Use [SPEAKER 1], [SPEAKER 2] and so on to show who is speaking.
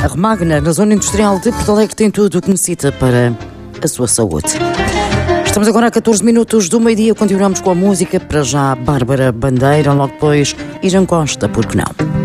[SPEAKER 1] A Romagna, na zona industrial de Porto Alegre, tem tudo o que necessita para a sua saúde. Estamos agora a 14 minutos do meio-dia. Continuamos com a música. Para já, Bárbara Bandeira, logo depois, e Jean Costa, por que não?